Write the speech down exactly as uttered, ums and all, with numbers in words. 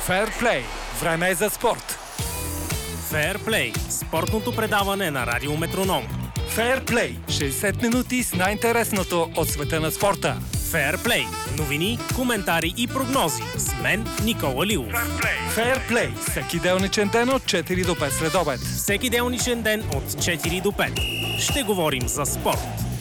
Фейрплей. Време е за спорт. Фейрплей. Спортното предаване на Радио Метроном. Фейрплей. шейсет минути с най-интересното от света на спорта. Фейрплей. Новини, коментари и прогнози. С мен Никола Лилов. Фейрплей. Всеки делничен ден от четири до пет следобед. Всеки делничен ден от четири до пет. Ще говорим за спорт.